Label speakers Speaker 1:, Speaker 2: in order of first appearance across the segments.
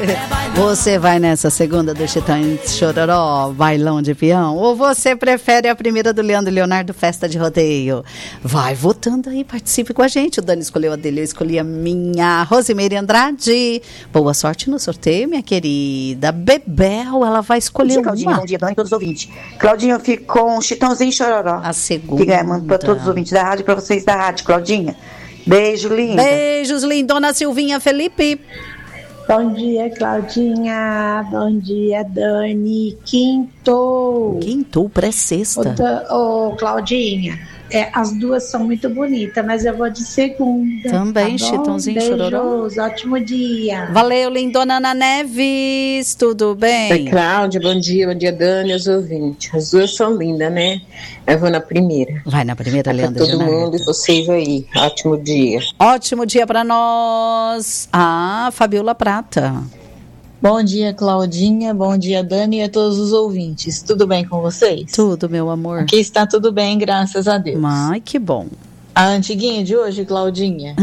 Speaker 1: Você vai nessa segunda do Chitão e Chororó, bailão de peão? Ou você prefere a primeira do Leandro e Leonardo, festa de rodeio? Vai votando aí, participe com a gente. O Dani escolheu a dele, eu escolhi a minha. Rosimeire Andrade, boa sorte no sorteio, minha querida. Bebel, ela vai escolher uma.
Speaker 2: Bom dia, Dani, todos os ouvintes. Claudinha, eu fico com Chitãozinho e Chororó.
Speaker 1: A segunda.
Speaker 2: Que mando para todos os ouvintes da rádio e para vocês da rádio, Claudinha. Beijo, linda.
Speaker 1: Beijos, lindona Silvinha Felipe.
Speaker 3: Bom dia, Claudinha. Bom dia, Dani. Quinto
Speaker 1: Pré-sexta.
Speaker 3: Ô, Claudinha, as duas são muito bonitas, mas eu vou de segunda.
Speaker 1: Também, tá, Chitãozinho e Chororó.
Speaker 3: Beijos, ótimo dia.
Speaker 1: Valeu, lindona Ana Neves. Tudo bem?
Speaker 4: Oi, Cláudia, bom dia, Dani, os ouvintes. As duas são lindas, né? Eu vou na primeira.
Speaker 1: Vai na primeira, Leandro.
Speaker 4: Todo mundo e vocês aí. Ótimo dia.
Speaker 1: Ótimo dia pra nós. Fabiola Prata.
Speaker 5: Bom dia, Claudinha. Bom dia, Dani e a todos os ouvintes. Tudo bem com vocês?
Speaker 1: Tudo, meu amor.
Speaker 5: Aqui está tudo bem, graças a Deus.
Speaker 1: Ai, que bom.
Speaker 5: A antiguinha de hoje, Claudinha.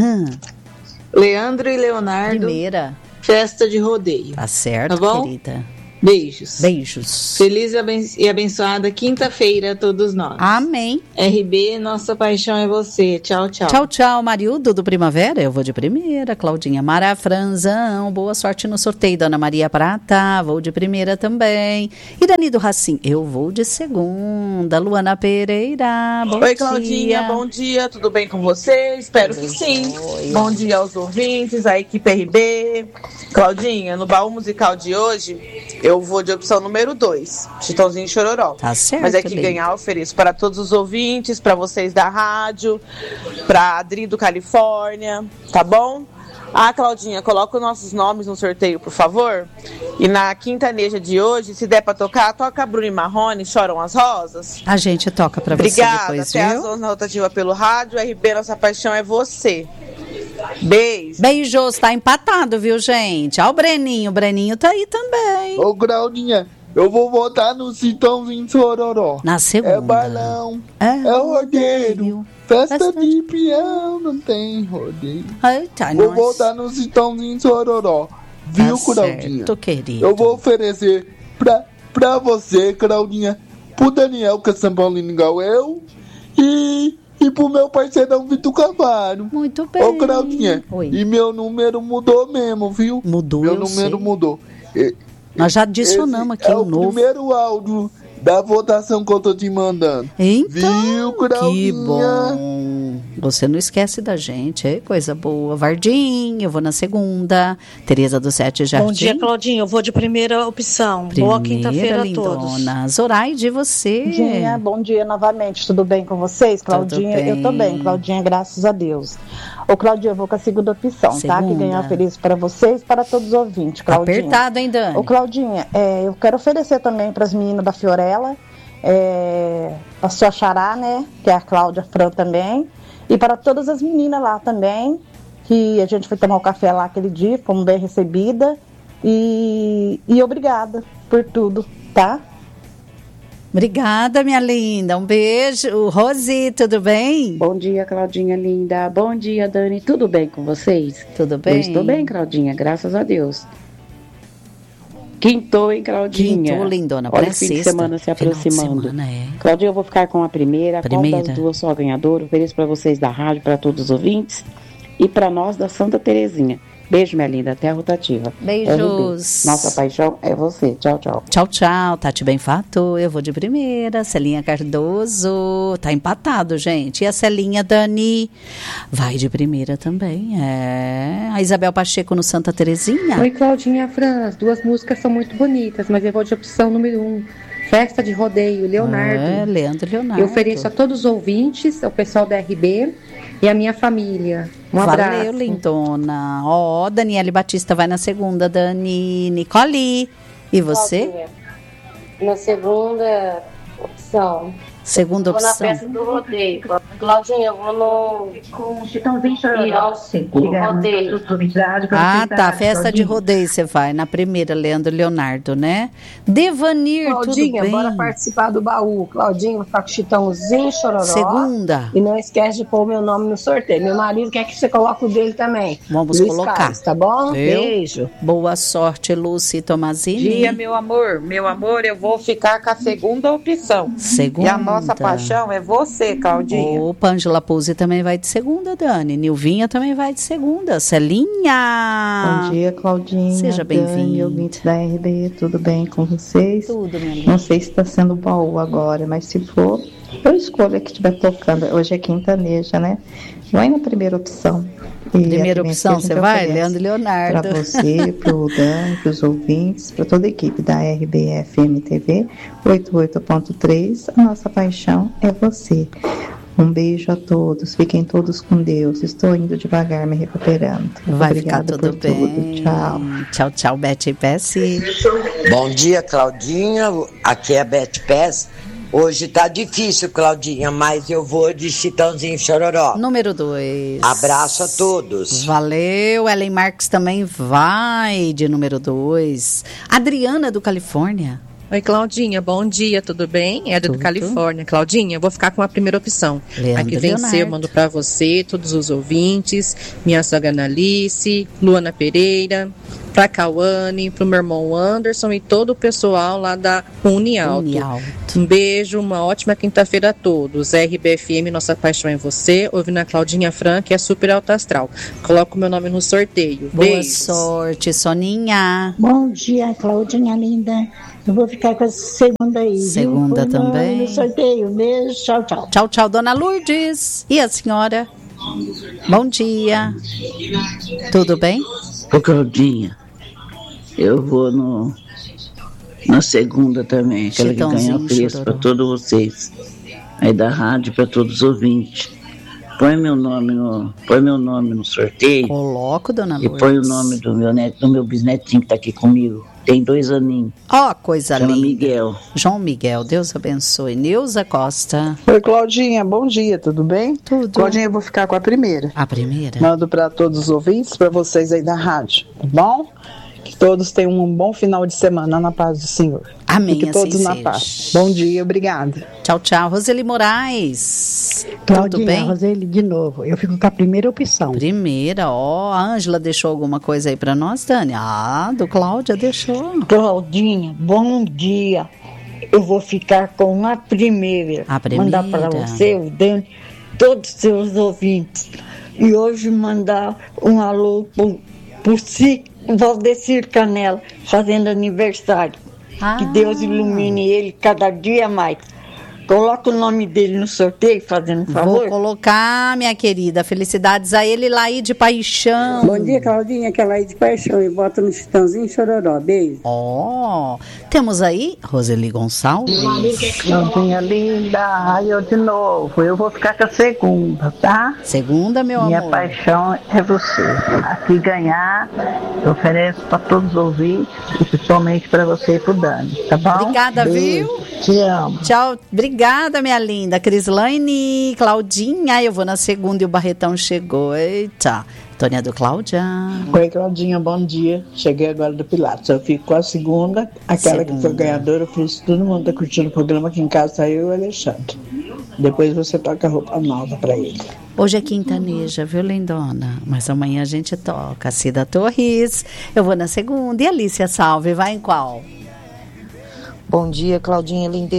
Speaker 5: Leandro e Leonardo.
Speaker 1: Primeira.
Speaker 5: Festa de rodeio.
Speaker 1: Tá certo,
Speaker 5: tá bom?
Speaker 1: querida.
Speaker 5: Beijos.
Speaker 1: Beijos.
Speaker 5: Feliz e abençoada quinta-feira a todos nós.
Speaker 1: Amém.
Speaker 5: RB, nossa paixão é você. Tchau, tchau.
Speaker 1: Tchau, tchau, Marildo do Primavera. Eu vou de primeira, Claudinha. Mara Franzão, boa sorte no sorteio. Dona Maria Prata, vou de primeira também. Irani do Racim, eu vou de segunda. Luana Pereira, bom dia.
Speaker 6: Oi, Claudinha, bom dia. Tudo bem com você? Espero que sim. Bom dia aos ouvintes, à equipe RB. Claudinha, no baú musical de hoje, eu vou de opção número 2, Chitãozinho e Chororó.
Speaker 1: Tá certo.
Speaker 6: Mas é que ganhar eu ofereço para todos os ouvintes, para vocês da rádio, para Adri do Califórnia, tá bom? Claudinha, coloca os nossos nomes no sorteio, por favor. E na quintaneja de hoje, se der para tocar, toca Bruno e Marrone, Choram as Rosas.
Speaker 1: A gente toca para você depois,
Speaker 6: até
Speaker 1: viu?
Speaker 6: às 11 na rotativa pelo rádio. RB, nossa paixão é você. Beijo.
Speaker 1: Beijos, tá empatado, viu, gente? Ó, o Breninho tá aí também.
Speaker 7: Ô, Claudinha, eu vou votar no Chitãozinho e Chororó.
Speaker 1: Na segunda.
Speaker 7: É balão, é rodeio, festa de peão, não tem rodeio.
Speaker 1: Eita,
Speaker 7: vou votar no Chitãozinho e Chororó, viu,
Speaker 1: tá
Speaker 7: Claudinha?
Speaker 1: Certo, querido.
Speaker 7: Eu vou oferecer pra você, Claudinha, pro Daniel, que é São Paulino igual eu, e pro meu parceirão Vitor Carvalho.
Speaker 1: Muito bem.
Speaker 7: Ô, Claudinha, e meu número mudou mesmo, viu?
Speaker 1: Mudou,
Speaker 7: meu número mudou.
Speaker 1: Nós já adicionamos aqui um novo.
Speaker 7: É o primeiro áudio da votação que eu tô te mandando.
Speaker 1: Então,
Speaker 7: viu, Claudinha?
Speaker 1: Que bom. Você não esquece da gente, é coisa boa. Vardim, eu vou na segunda. Tereza do Sete Jardim.
Speaker 8: Bom dia, Claudinha. Eu vou de primeira opção. Boa quinta-feira a todos.
Speaker 1: Zoraide, você.
Speaker 3: Bom dia novamente. Tudo bem com vocês, Claudinha? Eu tô bem, Claudinha, graças a Deus. Ô, Claudinha, eu vou com a segunda opção, tá? Que ganhar feliz para vocês e para todos os ouvintes, Claudinha.
Speaker 1: Apertado, hein, Dani?
Speaker 3: Ô, Claudinha, eu quero oferecer também para as meninas da Fiorella, a sua xará, né? Que é a Cláudia Fran também. E para todas as meninas lá também, que a gente foi tomar um café lá aquele dia, fomos bem recebida. E obrigada por tudo, tá?
Speaker 1: Obrigada, minha linda. Um beijo. Rosi, tudo bem?
Speaker 9: Bom dia, Claudinha linda. Bom dia, Dani. Tudo bem com vocês?
Speaker 1: Tudo bem?
Speaker 9: Eu estou bem, Claudinha, graças a Deus. Quintou, hein, Claudinha?
Speaker 1: Quintou, lindona.
Speaker 9: Olha o fim de semana se aproximando. Claudinha, eu vou ficar com a primeira. Qual das duas sou a ganhadora? Ofereço para vocês da rádio, para todos os ouvintes e para nós da Santa Terezinha. Beijo, minha linda. Até a rotativa.
Speaker 1: Beijos.
Speaker 9: RB. Nossa paixão é você. Tchau, tchau.
Speaker 1: Tchau, tchau. Tati Benfato, eu vou de primeira. Celinha Cardoso. Tá empatado, gente. E a Celinha Dani vai de primeira também. A Isabel Pacheco no Santa Terezinha.
Speaker 10: Oi, Claudinha Fran. As duas músicas são muito bonitas, mas eu vou de opção número 1. Festa de Rodeio, Leonardo.
Speaker 1: Leandro e Leonardo.
Speaker 10: Eu ofereço a todos os ouvintes, ao pessoal da RB e a minha família. Um abraço.
Speaker 1: Valeu, lindona. Daniele Batista vai na segunda, Dani. Nicole, e você?
Speaker 11: Na segunda opção,
Speaker 1: Segunda opção.
Speaker 11: Vou na festa do rodeio. Claudinha, eu vou com o Chitãozinho Chororó. Rodeio.
Speaker 1: Ah, tá. Festa de rodeio você vai. Na primeira, Leandro Leonardo, né? Devanir,
Speaker 12: Claudinha,
Speaker 1: tudo bem?
Speaker 12: Bora participar do baú. Claudinha, vou ficar com o Chitãozinho Chororó.
Speaker 1: Segunda.
Speaker 12: E não esquece de pôr o meu nome no sorteio. Meu marido quer que você coloque o dele também.
Speaker 1: Vamos
Speaker 12: Luiz
Speaker 1: colocar.
Speaker 12: Carlos, tá bom?
Speaker 1: Viu?
Speaker 12: Beijo.
Speaker 1: Boa sorte, Lucy Tomazini.
Speaker 13: Dia, meu amor, eu vou ficar com a segunda opção.
Speaker 1: Segunda.
Speaker 13: E a nossa paixão é você, Claudinha.
Speaker 1: Opa, Angela Puzzi também vai de segunda, Dani. Nilvinha também vai de segunda. Celinha.
Speaker 14: Bom dia, Claudinha.
Speaker 1: Seja bem-vinda.
Speaker 14: Ouvintes da RB, tudo bem com vocês?
Speaker 1: Tudo, minha amiga.
Speaker 14: Não sei se está sendo baú agora, mas se for, eu escolho a que estiver tocando. Hoje é quintaneja, né? Vai na primeira opção.
Speaker 1: Primeira opção, você vai? Leandro Leonardo.
Speaker 14: Para você, para o Dani, para os ouvintes, para toda a equipe da RBFM TV 88.3, a nossa paixão é você. Um beijo a todos, fiquem todos com Deus. Estou indo devagar, me recuperando.
Speaker 1: Vai
Speaker 14: Obrigada
Speaker 1: ficar tudo bem.
Speaker 14: Tudo. Tchau.
Speaker 1: Tchau, tchau, Beth Pesce.
Speaker 15: Bom dia, Claudinha. Aqui é a Beth Pesce. Hoje tá difícil, Claudinha, mas eu vou de Chitãozinho Chororó.
Speaker 1: Número 2.
Speaker 15: Abraço a todos.
Speaker 1: Valeu. Ellen Marques também vai de número 2. Adriana do Califórnia.
Speaker 16: Oi, Claudinha, bom dia, tudo bem? É do Califórnia. Claudinha, eu vou ficar com a primeira opção.
Speaker 1: Leandro
Speaker 16: A que venceu,
Speaker 1: Leonardo.
Speaker 16: mando pra você, todos os ouvintes, minha sogra Analice, Luana Pereira, pra Cauane, pro meu irmão Anderson e todo o pessoal lá da Unialto. Um beijo, uma ótima quinta-feira a todos. RBFM, nossa paixão é você. Ouvindo a Claudinha Fran, que é super alta astral. Coloco o meu nome no sorteio.
Speaker 1: Boa
Speaker 16: Beijos.
Speaker 1: sorte, Soninha.
Speaker 17: Bom dia, Claudinha linda. Eu vou ficar com a segunda aí.
Speaker 1: Segunda
Speaker 17: viu?
Speaker 1: também.
Speaker 17: No sorteio. Beijo, tchau, tchau.
Speaker 1: Tchau, tchau, dona Lourdes. E a senhora? Bom dia. Tudo bem?
Speaker 18: Ô, Claudinha, eu vou na segunda também, aquela
Speaker 1: Chitãozinho
Speaker 18: que ganha preço
Speaker 1: Chororó.
Speaker 18: para todos vocês. Aí da rádio para todos os ouvintes. Põe meu nome no sorteio.
Speaker 1: Coloco, dona
Speaker 18: E
Speaker 1: Lourdes.
Speaker 18: põe o nome do meu bisnetinho que tá aqui comigo. Tem 2 aninhos.
Speaker 1: Ó, coisa
Speaker 18: Chama
Speaker 1: linda.
Speaker 18: Miguel.
Speaker 1: João Miguel, Deus abençoe. Neuza Costa.
Speaker 19: Oi, Claudinha, bom dia, tudo bem?
Speaker 1: Tudo.
Speaker 19: Claudinha, eu vou ficar com a primeira.
Speaker 1: A primeira?
Speaker 19: Mando para todos os ouvintes, para vocês aí da rádio, tá bom? Que todos tenham um bom final de semana na paz do Senhor.
Speaker 1: Amém,
Speaker 19: Fique todos
Speaker 1: assim
Speaker 19: na
Speaker 1: seja.
Speaker 19: paz. Bom dia, obrigada.
Speaker 1: Tchau, tchau. Roseli Moraes. Tudo
Speaker 17: Claudinha,
Speaker 1: bem?
Speaker 17: Roseli, de novo. Eu fico com a primeira opção.
Speaker 1: Primeira, ó. A Ângela deixou alguma coisa aí pra nós, Dani? Ah, do Cláudia deixou.
Speaker 20: Claudinha, bom dia. Eu vou ficar com a primeira.
Speaker 1: A primeira.
Speaker 20: Mandar para você, o Dani, todos os seus ouvintes. E hoje mandar um alô por si, Valdecir Canela, fazendo aniversário. Que Deus ilumine ele cada dia mais. Coloca o nome dele no sorteio, fazendo um favor.
Speaker 1: Vou colocar, minha querida. Felicidades a ele, Laí de Paixão.
Speaker 10: Bom dia, Claudinha, que é Laí de Paixão. E bota no Chitãozinho Chororó. Beijo.
Speaker 1: Ó, temos aí Roseli Gonçalves.
Speaker 3: Claudinha linda, aí eu de novo. Eu vou ficar com a segunda, tá?
Speaker 1: Segunda, meu
Speaker 3: Minha
Speaker 1: amor.
Speaker 3: paixão é você. Aqui ganhar, eu ofereço para todos os ouvintes e principalmente para você e pro Dani, tá bom?
Speaker 1: Obrigada,
Speaker 3: Beijo.
Speaker 1: viu?
Speaker 3: Te amo.
Speaker 1: Tchau, obrigada, minha linda. Crislaine, Claudinha, eu vou na segunda e o Barretão chegou. Eita. Tônia do Cláudia.
Speaker 21: Oi, Claudinha, bom dia. Cheguei agora do Pilatos. Eu fico com a segunda, aquela que foi ganhadora. Eu fiz, todo mundo tá curtindo o programa aqui em casa, saiu o Alexandre. Depois você toca a roupa nova pra ele.
Speaker 1: Hoje é quintaneja, viu, lindona? Mas amanhã a gente toca. Cida Torres, eu vou na segunda. E Alicia Salve, vai em qual?
Speaker 22: Bom dia, Claudinha Linde.